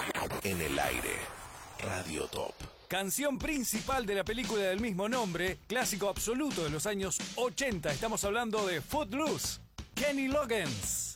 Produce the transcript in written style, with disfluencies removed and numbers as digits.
En el aire, Radio Top. Canción principal de la película del mismo nombre, clásico absoluto de los años 80. Estamos hablando de Footloose, Kenny Loggins.